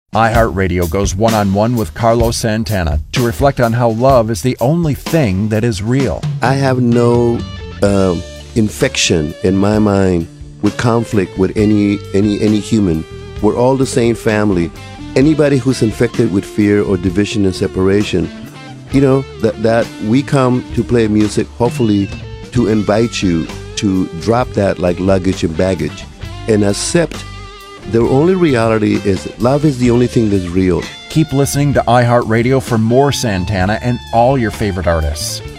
iHeartRadio goes one-on-one with Carlos Santana to reflect on how love is the only thing that is real. I have no infection in my mind with conflict with any human. We're all the same family. Anybody who's infected with fear or division and separation, that we come to play music hopefully to invite you to drop that like luggage and baggage and accept the only reality is love is the only thing that's real. Keep listening to iHeartRadio for more Santana and all your favorite artists.